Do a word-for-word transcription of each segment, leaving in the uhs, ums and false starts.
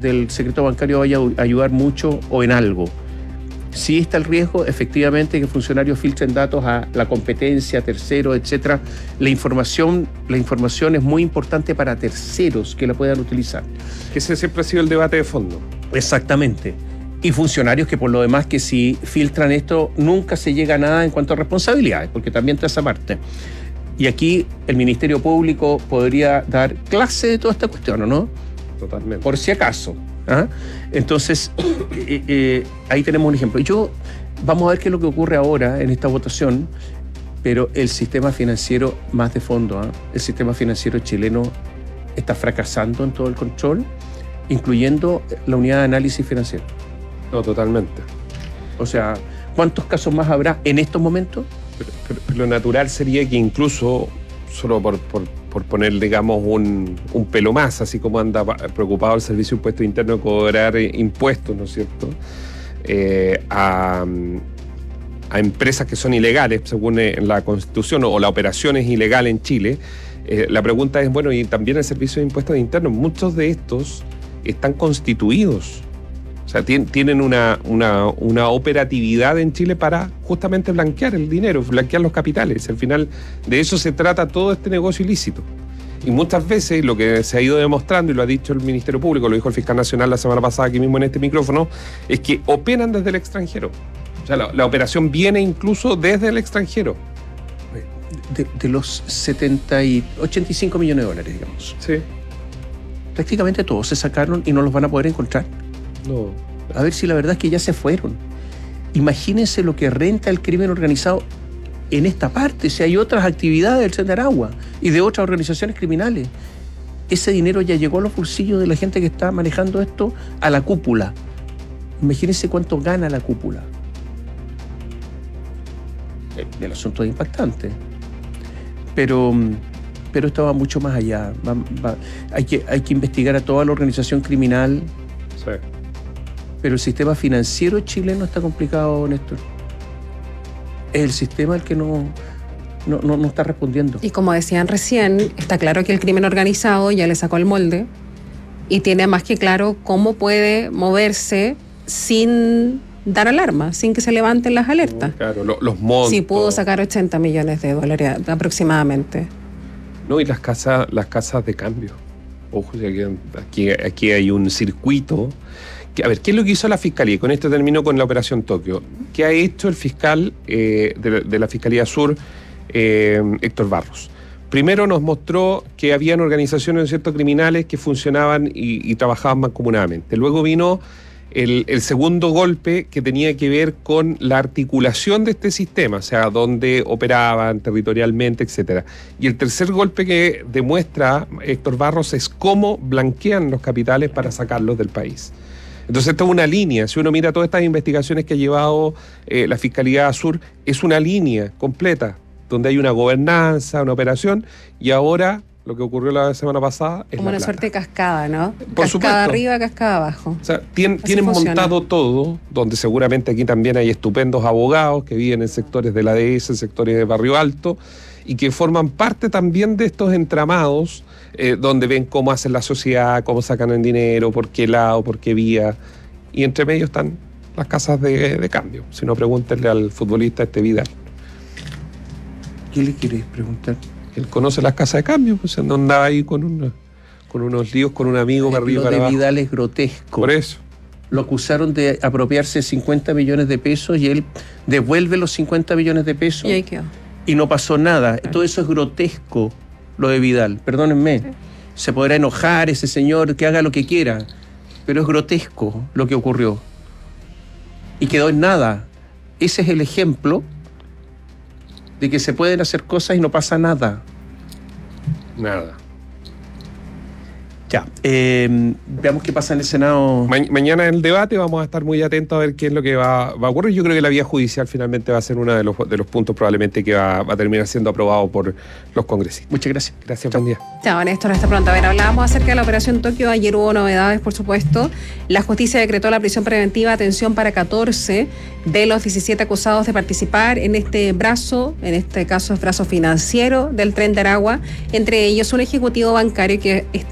del secreto bancario vaya a ayudar mucho o en algo. Sí está el riesgo, efectivamente, que funcionarios filtren datos a la competencia, a terceros, etcétera. La información, la información es muy importante para terceros que la puedan utilizar. Ese siempre ha sido el debate de fondo. Exactamente. Y funcionarios que por lo demás que si filtran esto nunca se llega a nada en cuanto a responsabilidades, porque también está esa parte. Y aquí el Ministerio Público podría dar clase de toda esta cuestión, ¿o no? Totalmente. Por si acaso. ¿Ah? Entonces, eh, eh, ahí tenemos un ejemplo. Y yo, vamos a ver qué es lo que ocurre ahora en esta votación, pero el sistema financiero más de fondo, ¿eh? El sistema financiero chileno está fracasando en todo el control, incluyendo la unidad de análisis financiero. No, totalmente. O sea, ¿cuántos casos más habrá en estos momentos? Pero, pero lo natural sería que incluso, solo por... por por poner, digamos, un, un pelo más, así como anda preocupado el Servicio de Impuestos Internos de cobrar eh, impuestos, ¿no es cierto?, eh, a, a empresas que son ilegales, según eh, la Constitución, o, o la operación es ilegal en Chile. Eh, la pregunta es, bueno, y también el Servicio de Impuestos Internos, muchos de estos están constituidos. O sea, tien, tienen una, una, una operatividad en Chile para justamente blanquear el dinero, blanquear los capitales. Al final de eso se trata todo este negocio ilícito. Y muchas veces lo que se ha ido demostrando, y lo ha dicho el Ministerio Público, lo dijo el Fiscal Nacional la semana pasada aquí mismo en este micrófono, es que operan desde el extranjero. O sea, la, la operación viene incluso desde el extranjero. De, de los setenta y ochenta y cinco millones de dólares, digamos. Sí. Prácticamente todos se sacaron y no los van a poder encontrar. No. A ver si la verdad es que ya se fueron. Imagínense lo que renta el crimen organizado en esta parte, si hay otras actividades del Tren de Aragua y de otras organizaciones criminales. Ese dinero ya llegó a los bolsillos de la gente que está manejando esto, a la cúpula. Imagínense cuánto gana la cúpula. El, el asunto es impactante. Pero, pero esto va mucho más allá. Va, va, hay que, hay que investigar a toda la organización criminal. Sí. Pero el sistema financiero chileno está complicado, Néstor. Es el sistema el que no, no, no, no está respondiendo. Y como decían recién, está claro que el crimen organizado ya le sacó el molde y tiene más que claro cómo puede moverse sin dar alarma, sin que se levanten las alertas. Claro, lo, los montos. Sí, pudo sacar ochenta millones de dólares aproximadamente. No, y las casas, las casas de cambio. Ojo, aquí, aquí hay un circuito. Que, a ver, ¿qué es lo que hizo la Fiscalía? Y con esto termino con la Operación Tokio. ¿Qué ha hecho el fiscal eh, de, de la Fiscalía Sur, eh, Héctor Barros? Primero nos mostró que habían organizaciones, ¿cierto?, criminales que funcionaban y, y trabajaban mancomunadamente. Luego vino el, el segundo golpe, que tenía que ver con la articulación de este sistema, o sea, dónde operaban territorialmente, etcétera. Y el tercer golpe que demuestra Héctor Barros es cómo blanquean los capitales para sacarlos del país. Entonces, esto es una línea. Si uno mira todas estas investigaciones que ha llevado eh, la Fiscalía Sur, es una línea completa, donde hay una gobernanza, una operación, y ahora lo que ocurrió la semana pasada es como una plata. suerte de cascada, ¿no? Por cascada supuesto. Arriba, cascada abajo. O sea, tien, tienen funciona. montado todo, donde seguramente aquí también hay estupendos abogados que viven en sectores de la D S, sectores de Barrio Alto, y que forman parte también de estos entramados, eh, donde ven cómo hacen la sociedad, cómo sacan el dinero, por qué lado, por qué vía, y entre medio están las casas de, de cambio. Si no, pregúntenle al futbolista este Vidal. ¿Qué le quieres preguntar? Él conoce las casas de cambio, pues no andaba ahí con, una, con unos líos con un amigo para arriba y para abajo. Lo de abajo. Vidal es grotesco. Por eso. Lo acusaron de apropiarse cincuenta millones de pesos y él devuelve los cincuenta millones de pesos. Y ahí quedó. Y no pasó nada. Todo eso es grotesco, lo de Vidal. Perdónenme. Sí. Se podrá enojar ese señor, que haga lo que quiera, pero es grotesco lo que ocurrió. Y quedó en nada. Ese es el ejemplo de que se pueden hacer cosas y no pasa nada. Nada. Ya, eh, veamos qué pasa en el Senado. Ma- mañana en el debate vamos a estar muy atentos a ver qué es lo que va, va a ocurrir. Yo creo que la vía judicial finalmente va a ser uno de los, de los puntos probablemente que va, va a terminar siendo aprobado por los congresistas. Muchas gracias. Gracias, buen día. Chao, Néstor, hasta pronto. A ver, hablábamos acerca de la Operación Tokio. Ayer hubo novedades, por supuesto. La justicia decretó la prisión preventiva, atención, para catorce de los diecisiete acusados de participar en este brazo, en este caso es brazo financiero del Tren de Aragua, entre ellos un ejecutivo bancario que estaba detenido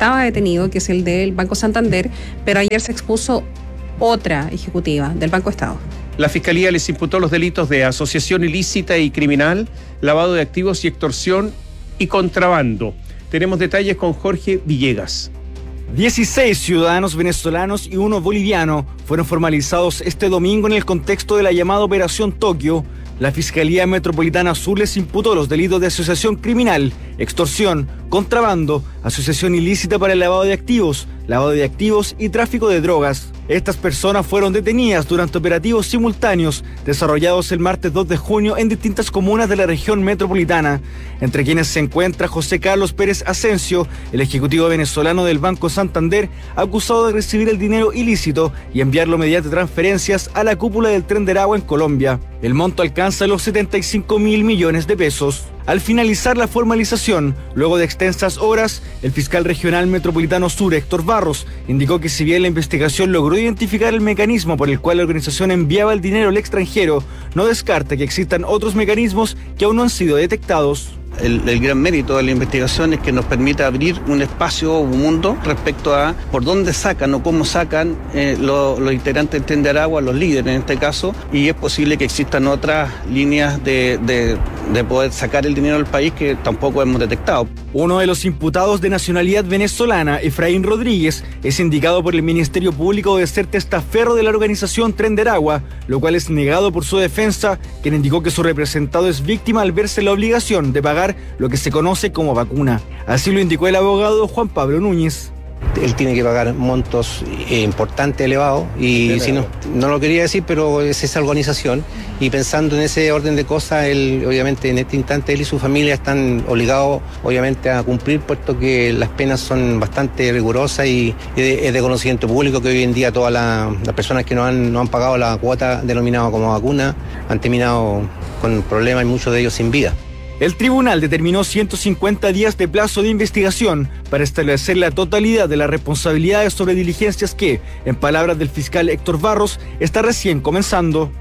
detenido, que es el del Banco Santander, pero ayer se expuso otra ejecutiva del Banco Estado. La Fiscalía les imputó los delitos de asociación ilícita y criminal, lavado de activos y extorsión y contrabando. Tenemos detalles con Jorge Villegas. dieciséis ciudadanos venezolanos y uno boliviano fueron formalizados este domingo en el contexto de la llamada Operación Tokio. La Fiscalía Metropolitana Sur les imputó los delitos de asociación criminal, extorsión, contrabando, asociación ilícita para el lavado de activos, lavado de activos y tráfico de drogas. Estas personas fueron detenidas durante operativos simultáneos desarrollados el martes dos de junio en distintas comunas de la región metropolitana, entre quienes se encuentra José Carlos Pérez Asensio, el ejecutivo venezolano del Banco Santander, acusado de recibir el dinero ilícito y enviarlo mediante transferencias a la cúpula del Tren de Aragua en Colombia. El monto alcanza los setenta y cinco mil millones de pesos. Al finalizar la formalización, luego de extensas horas, el fiscal regional metropolitano sur, Héctor Barros, indicó que si bien la investigación logró identificar el mecanismo por el cual la organización enviaba el dinero al extranjero, no descarta que existan otros mecanismos que aún no han sido detectados. El, el gran mérito de la investigación es que nos permite abrir un espacio o un mundo respecto a por dónde sacan o cómo sacan eh, lo, los integrantes del Tren de Aragua, los líderes en este caso, y es posible que existan otras líneas de, de, de poder sacar el dinero del país que tampoco hemos detectado. Uno de los imputados de nacionalidad venezolana, Efraín Rodríguez, es indicado por el Ministerio Público de ser testaferro de la organización Tren de Aragua, lo cual es negado por su defensa, quien indicó que su representado es víctima al verse la obligación de pagar lo que se conoce como vacuna. Así lo indicó el abogado Juan Pablo Núñez. Él tiene que pagar montos eh, importantes, elevados, y sí, si no, no lo quería decir, pero es esa organización, y pensando en ese orden de cosas, él, obviamente, en este instante, él y su familia están obligados, obviamente, a cumplir, puesto que las penas son bastante rigurosas y es de, de conocimiento público que hoy en día todas la, las personas que no han, no han pagado la cuota denominada como vacuna han terminado con problemas y muchos de ellos sin vida. El tribunal determinó ciento cincuenta días de plazo de investigación para establecer la totalidad de las responsabilidades sobre diligencias que, en palabras del fiscal Héctor Barros, está recién comenzando.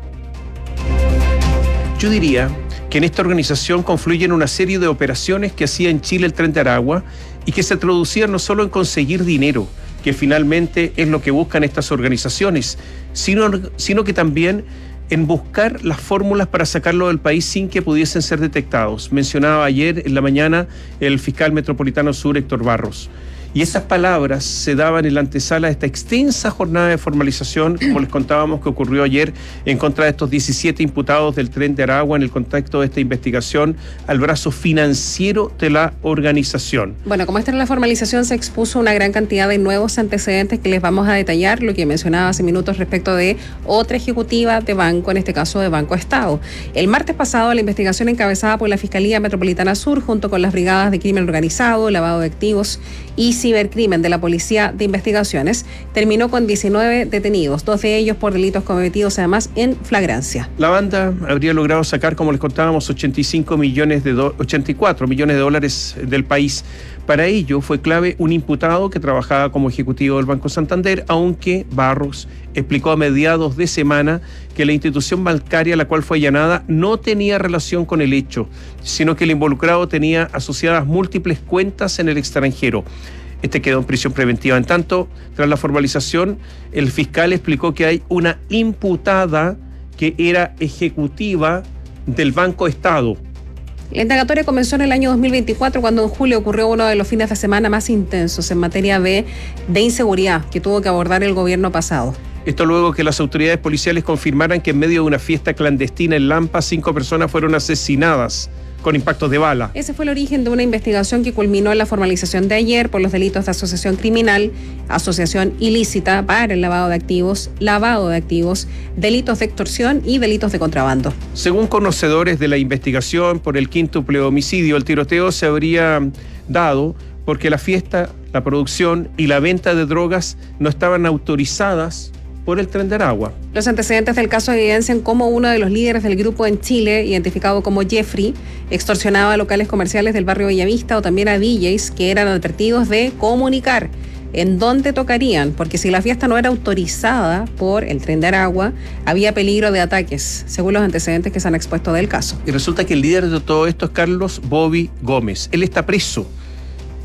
Yo diría que en esta organización confluyen una serie de operaciones que hacía en Chile el Tren de Aragua y que se traducían no solo en conseguir dinero, que finalmente es lo que buscan estas organizaciones, sino, sino que también en buscar las fórmulas para sacarlo del país sin que pudiesen ser detectados. Mencionaba ayer en la mañana el fiscal metropolitano sur, Héctor Barros. Y esas palabras se daban en la antesala de esta extensa jornada de formalización, como les contábamos, que ocurrió ayer en contra de estos diecisiete imputados del Tren de Aragua en el contexto de esta investigación al brazo financiero de la organización. Bueno, como esta era la formalización, se expuso una gran cantidad de nuevos antecedentes que les vamos a detallar, lo que mencionaba hace minutos respecto de otra ejecutiva de banco, en este caso de Banco Estado. El martes pasado, la investigación encabezada por la Fiscalía Metropolitana Sur, junto con las brigadas de crimen organizado, lavado de activos y cibercrimen de la Policía de Investigaciones, terminó con diecinueve detenidos, dos de ellos por delitos cometidos además en flagrancia. La banda habría logrado sacar, como les contábamos, ochenta y cinco millones de do- ochenta y cuatro millones de dólares del país. Para ello fue clave un imputado que trabajaba como ejecutivo del Banco Santander, aunque Barros explicó a mediados de semana que la institución bancaria a la cual fue allanada no tenía relación con el hecho, sino que el involucrado tenía asociadas múltiples cuentas en el extranjero. Este quedó en prisión preventiva. En tanto, tras la formalización, el fiscal explicó que hay una imputada que era ejecutiva del Banco Estado. La indagatoria comenzó en el año dos mil veinticuatro, cuando en julio ocurrió uno de los fines de semana más intensos en materia de, de inseguridad que tuvo que abordar el gobierno pasado. Esto luego que las autoridades policiales confirmaran que en medio de una fiesta clandestina en Lampa, cinco personas fueron asesinadas con impactos de bala. Ese fue el origen de una investigación que culminó en la formalización de ayer por los delitos de asociación criminal, asociación ilícita para el lavado de activos, lavado de activos, delitos de extorsión y delitos de contrabando. Según conocedores de la investigación por el quíntuple homicidio, el tiroteo se habría dado porque la fiesta, la producción y la venta de drogas no estaban autorizadas por el Tren de Aragua. Los antecedentes del caso evidencian cómo uno de los líderes del grupo en Chile, identificado como Jeffrey, extorsionaba a locales comerciales del barrio Bellavista o también a D Js que eran advertidos de comunicar en dónde tocarían, porque si la fiesta no era autorizada por el Tren de Aragua, había peligro de ataques, según los antecedentes que se han expuesto del caso. Y resulta que el líder de todo esto es Carlos Bobby Gómez. Él está preso,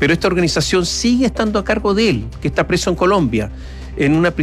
pero esta organización sigue estando a cargo de él, que está preso en Colombia, en una